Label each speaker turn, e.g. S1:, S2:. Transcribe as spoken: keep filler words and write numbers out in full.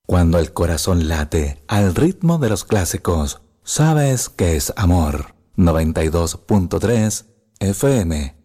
S1: Cuando el corazón late al ritmo de los clásicos, sabes que es amor. noventa y dos punto tres F M